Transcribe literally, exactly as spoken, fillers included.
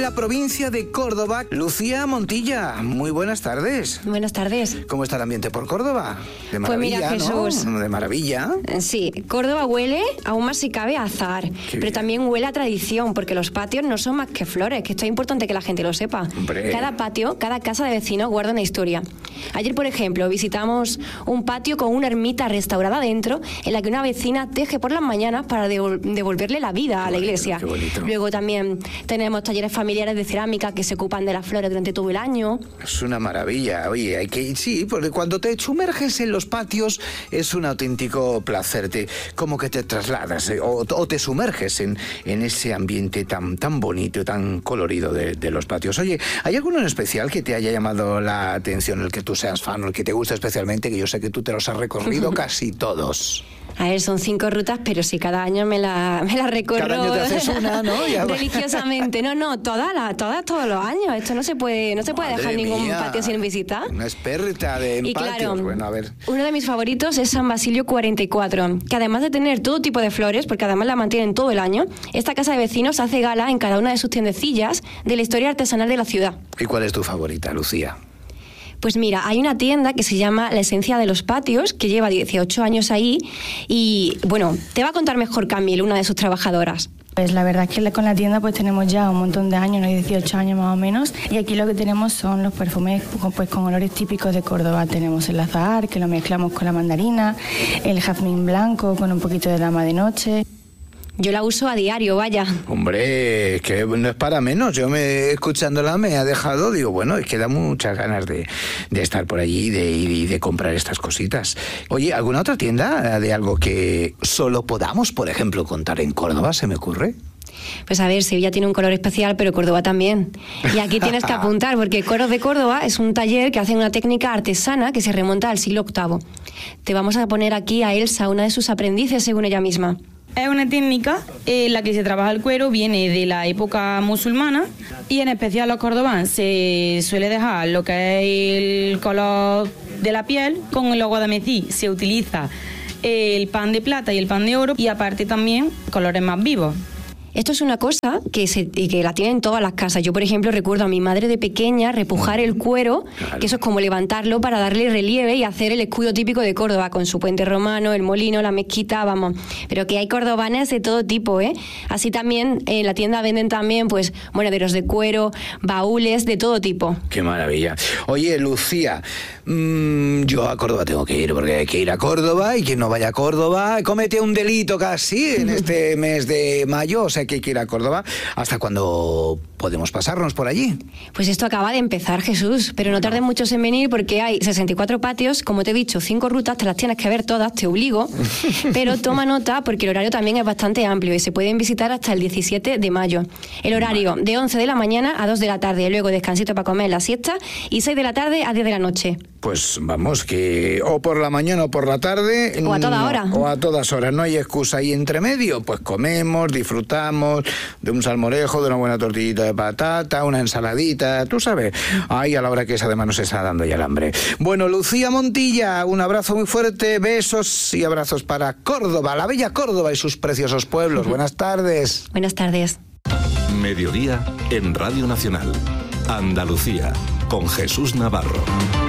la provincia de Córdoba. Lucía Montilla, muy buenas tardes. Buenas tardes. ¿Cómo está el ambiente por Córdoba? De maravilla, pues mira, Jesús, ¿no? De maravilla. Sí, Córdoba huele, aún más si cabe, a azahar. Pero bien. También huele a tradición, porque los patios no son más que flores, que esto es importante que la gente lo sepa. Hombre. Cada patio, cada casa de vecinos guarda una historia. Ayer, por ejemplo, visitamos un patio con una ermita restaurada dentro, en la que una vecina teje por las mañanas para devol- devolverle la vida qué a la bonito, iglesia. qué bonito. Luego también tenemos talleres familiares de cerámica que se ocupan de las flores durante todo el año. Es una maravilla. Oye, hay que sí, porque cuando te sumerges en los patios es un auténtico placer. Te, como que te trasladas eh, o, o te sumerges en, en ese ambiente tan, tan bonito, tan colorido de, de los patios. Oye, ¿hay alguno en especial que te haya llamado la atención, el que tú seas fan o el que te guste especialmente, que yo sé que tú te los has recorrido casi todos? A ver, son cinco rutas, pero si cada año me la, me la recorro. Cada año te haces una, ¿no? Ya religiosamente. No, no, todas, las, todas, todos los años. Esto no se puede, no se puede Madre dejar ningún mía, patio sin visitar. Una experta de en Y patios. claro, Bueno, a ver. uno de mis favoritos es San Basilio cuarenta y cuatro, que además de tener todo tipo de flores, porque además la mantienen todo el año, esta casa de vecinos hace gala en cada una de sus tiendecillas de la historia artesanal de la ciudad. ¿Y cuál es tu favorita, Lucía? Pues mira, hay una tienda que se llama La Esencia de los Patios, que lleva dieciocho años ahí y, bueno, te va a contar mejor Camille, una de sus trabajadoras. Pues la verdad es que con la tienda pues tenemos ya un montón de años, unos dieciocho años más o menos, y aquí lo que tenemos son los perfumes pues con olores típicos de Córdoba. Tenemos el azahar, que lo mezclamos con la mandarina, el jazmín blanco con un poquito de dama de noche. Yo la uso a diario, vaya. Hombre, es que no es para menos. Yo me escuchándola me ha dejado, digo, bueno, es que da muchas ganas de, de estar por allí y de, y de comprar estas cositas. Oye, ¿alguna otra tienda de algo que solo podamos, por ejemplo, contar en Córdoba, se me ocurre? Pues a ver, Sevilla tiene un color especial, pero Córdoba también. Y aquí tienes que apuntar, porque Coros de Córdoba es un taller que hace una técnica artesana que se remonta al siglo octavo. Te vamos a poner aquí a Elsa, una de sus aprendices, según ella misma. Es una técnica en la que se trabaja el cuero, viene de la época musulmana y en especial los córdobanos se suele dejar lo que es el color de la piel con el guadamecí. Se utiliza el pan de plata y el pan de oro y aparte también colores más vivos. Esto es una cosa que, se, que la tienen en todas las casas. Yo, por ejemplo, recuerdo a mi madre de pequeña repujar el cuero, claro, que eso es como levantarlo para darle relieve y hacer el escudo típico de Córdoba, con su puente romano, el molino, la mezquita, vamos. Pero que hay cordobanes de todo tipo, ¿eh? Así también en la tienda venden también, pues, monederos de cuero, baúles de todo tipo. ¡Qué maravilla! Oye, Lucía, mmm, yo a Córdoba tengo que ir, porque hay que ir a Córdoba, y quien no vaya a Córdoba comete un delito casi en este mes de mayo, o sea, que hay que ir a Córdoba. ¿Hasta cuándo podemos pasarnos por allí? Pues esto acaba de empezar, Jesús, pero no tarden muchos en venir porque hay sesenta y cuatro patios, como te he dicho, cinco rutas, te las tienes que ver todas, te obligo, pero toma nota porque el horario también es bastante amplio y se pueden visitar hasta el diecisiete de mayo. El horario de once de la mañana a dos de la tarde, luego descansito para comer la siesta y seis de la tarde a diez de la noche. Pues vamos, que o por la mañana o por la tarde... O a toda no, hora. O a todas horas, no hay excusa ahí entre medio. Pues comemos, disfrutamos de un salmorejo, de una buena tortillita de patata, una ensaladita, tú sabes. Ay, a la hora que es, además nos está dando ya el hambre. Bueno, Lucía Montilla, un abrazo muy fuerte, besos y abrazos para Córdoba, la bella Córdoba y sus preciosos pueblos. Buenas tardes. Buenas tardes. Mediodía en Radio Nacional. Andalucía, con Jesús Navarro.